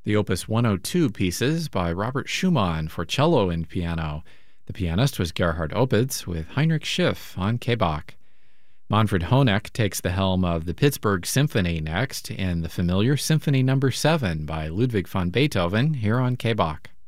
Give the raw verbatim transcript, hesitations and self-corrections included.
the Opus one oh two pieces by Robert Schumann for cello and piano. The pianist was Gerhard Opitz with Heinrich Schiff on K-Bach. Manfred Honeck takes the helm of the Pittsburgh Symphony next in the familiar Symphony Number seven by Ludwig van Beethoven here on K-Bach.